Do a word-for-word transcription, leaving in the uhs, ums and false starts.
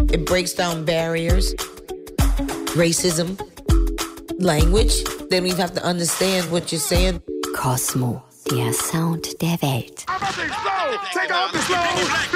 It breaks down barriers, racism, language. Then we have to understand what you're saying. Cosmo, der Sound der Welt. I'm about to explode. Take off the slow.